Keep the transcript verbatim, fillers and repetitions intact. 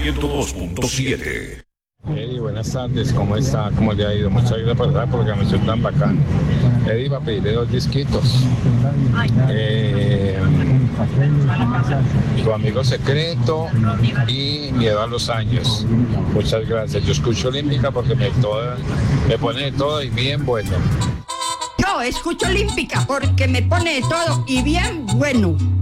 ciento dos punto siete. Eddie, buenas tardes, ¿cómo está? ¿Cómo le ha ido? Muchas gracias por esa programación tan bacana. Eddie, va a pedirle dos disquitos. Eh, tu amigo secreto y Miedo a los años. Muchas gracias. Yo escucho Olímpica porque me, toda, me pone de todo y bien bueno. Yo escucho Olímpica porque me pone de todo y bien bueno.